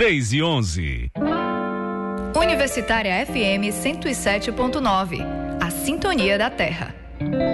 6:11. Universitária FM 107.9. A sintonia da Terra.